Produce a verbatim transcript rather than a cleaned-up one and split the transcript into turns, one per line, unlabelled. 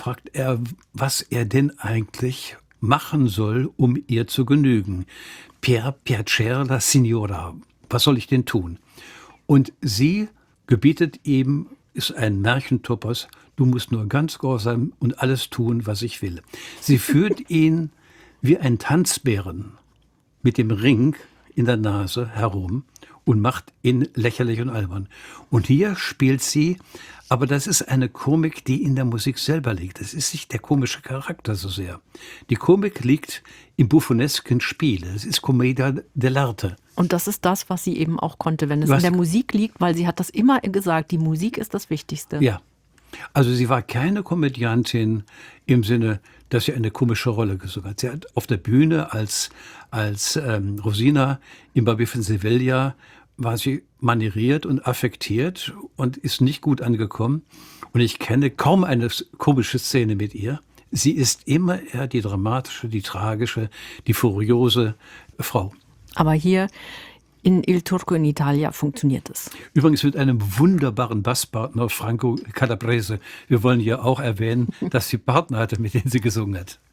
fragt er, was er denn eigentlich machen soll, um ihr zu genügen. Per piacere la signora. Was soll ich denn tun? Und sie gebietet ihm, ist ein Märchentopos, du musst nur ganz gehorsam und alles tun, was ich will. Sie führt ihn wie ein Tanzbären mit dem Ring in der Nase herum und macht ihn lächerlich und albern. Und hier spielt sie, aber das ist eine Komik, die in der Musik selber liegt. Das ist nicht der komische Charakter so sehr. Die Komik liegt im buffonesken Spiel. Es ist Commedia dell'arte.
Und das ist das, was sie eben auch konnte, wenn es
Was?
in der Musik liegt, weil sie hat das immer gesagt, die Musik ist das Wichtigste.
Ja. Also sie war keine Komödiantin im Sinne, dass sie eine komische Rolle gesungen hat. Sie hat auf der Bühne als, als ähm, Rosina im Barbier von Sevilla war sie manieriert und affektiert und ist nicht gut angekommen. Und ich kenne kaum eine komische Szene mit ihr. Sie ist immer eher die dramatische, die tragische, die furiose Frau.
Aber hier in Il Turco in Italia funktioniert es.
Übrigens mit einem wunderbaren Basspartner, Franco Calabrese. Wir wollen hier auch erwähnen, dass sie Partner hatte, mit denen sie gesungen hat.